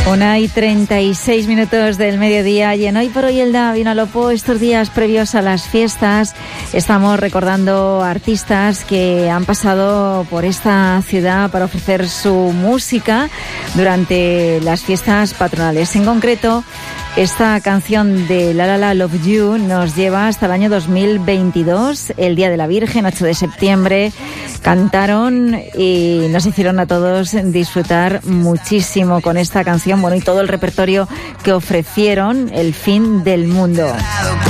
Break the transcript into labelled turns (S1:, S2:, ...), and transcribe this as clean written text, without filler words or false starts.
S1: 1:36 del mediodía y en Hoy por Hoy Elda Vinalopó, estos días previos a las fiestas, estamos recordando artistas que han pasado por esta ciudad para ofrecer su música durante las fiestas patronales. En concreto, esta canción de La La La Love You nos lleva hasta el año 2022, el Día de la Virgen, 8 de septiembre. Cantaron y nos hicieron a todos disfrutar muchísimo con esta canción, bueno, y todo el repertorio que ofrecieron, El Fin del Mundo.